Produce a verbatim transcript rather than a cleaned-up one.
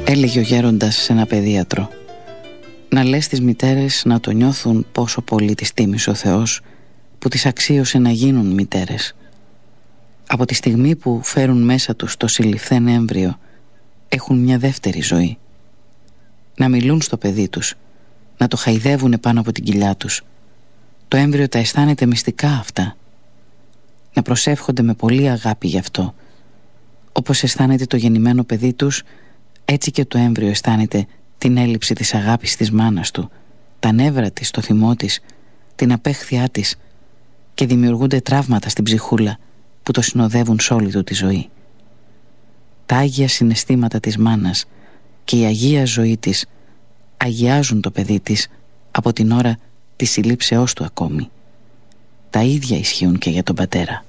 Έλεγε ο γέροντας σε ένα παιδίατρο: να λες τις μητέρες να το νιώθουν πόσο πολύ τις τίμησε ο Θεός που τις αξίωσε να γίνουν μητέρες. Από τη στιγμή που φέρουν μέσα τους το συλληφθέν έμβριο, έχουν μια δεύτερη ζωή. Να μιλούν στο παιδί τους, να το χαϊδεύουν πάνω από την κοιλιά τους. Το έμβριο τα αισθάνεται μυστικά αυτά. Να προσεύχονται με πολύ αγάπη γι' αυτό. Όπως αισθάνεται το γεννημένο παιδί τους, έτσι και το έμβριο αισθάνεται την έλλειψη της αγάπης της μάνας του, τα νεύρα της, το θυμό της, την απέχθειά της, και δημιουργούνται τραύματα στην ψυχούλα που το συνοδεύουν σ' όλη του τη ζωή. Τα άγια συναισθήματα της μάνας και η αγία ζωή της αγιάζουν το παιδί της από την ώρα της συλλήψεώς του ακόμη. Τα ίδια ισχύουν και για τον πατέρα.